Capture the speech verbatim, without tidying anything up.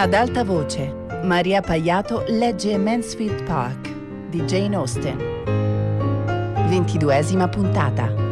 Ad alta voce, Maria Paiato legge Mansfield Park di Jane Austen. Ventiduesima puntata.